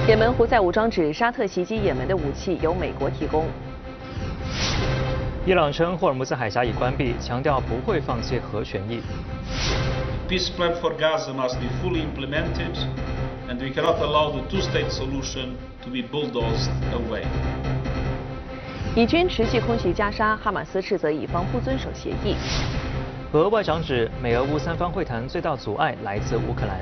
也门胡塞武装指沙特袭击也门的武器由美国提供。 伊朗称霍尔木兹海峡已关闭，强调不会放弃核权益。 Peace plan for Gaza must be fully implemented, and we cannot allow the two-state solution to be bulldozed away. 以军持续空袭加沙，哈马斯斥责以方不遵守协议。 俄外长指，美俄乌三方会谈最大阻碍来自乌克兰。